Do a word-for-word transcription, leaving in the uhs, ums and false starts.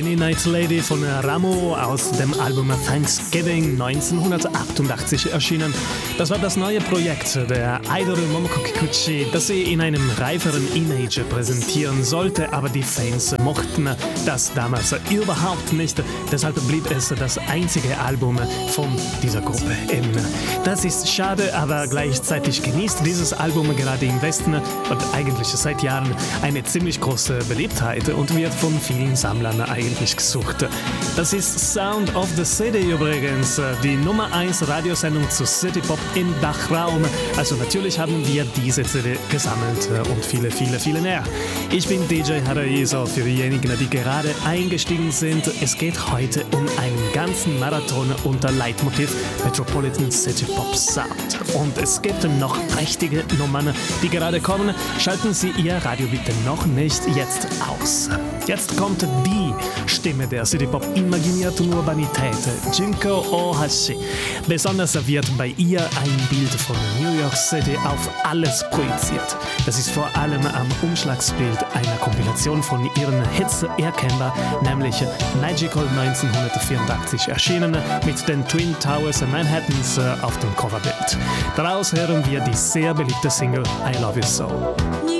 Any Night Lady von Ramo aus dem Album Thanksgiving neunzehnhundertachtundachtzig erschienen. Das war das neue Projekt der Idol Momoko Kikuchi, das sie in einem reiferen Image präsentieren sollte, aber die Fans mochten das damals überhaupt nicht. Deshalb blieb es das einzige Album von dieser Gruppe. Das ist schade, aber gleichzeitig genießt dieses Album gerade im Westen und eigentlich seit Jahren eine ziemlich große Beliebtheit und wird von vielen Sammlern eigentlich gesucht. Das ist Sound of the City übrigens, die Nummer eins Radiosendung zu City Pop im Dachraum. Also natürlich haben wir diese C D gesammelt und viele, viele, viele mehr. Ich bin D J Haraiso für diejenigen, die gerade eingestiegen sind. Es geht heute um einen ganzen Marathon unter Leitmotiv Metropolitan City Pop Sound. Und es gibt noch prächtige Nummern, die gerade kommen. Schalten Sie Ihr Radio bitte noch nicht jetzt aus. Jetzt kommt die Stimme der City Pop imaginierten Urbanität, Junko Ohashi. Besonders wird bei ihr ein Bild von New York City auf alles projiziert. Das ist vor allem am Umschlagsbild einer Kompilation von ihren Hits erkennbar, nämlich Magical neunzehnhundertvierundachtzig erschienen mit den Twin Towers Manhattans auf dem Coverbild. Daraus hören wir die sehr beliebte Single I Love You So.